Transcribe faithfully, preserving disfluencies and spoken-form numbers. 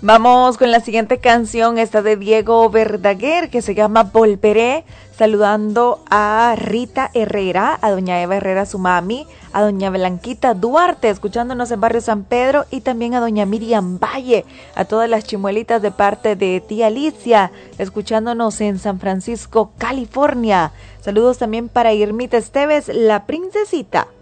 Vamos con la siguiente canción, esta de Diego Verdaguer, que se llama Volveré, saludando a Rita Herrera, a doña Eva Herrera, su mami, a doña Blanquita Duarte, escuchándonos en Barrio San Pedro, y también a doña Miriam Valle, a todas las chimuelitas de parte de tía Alicia, escuchándonos en San Francisco, California. Saludos también para Irmita Esteves, la princesita.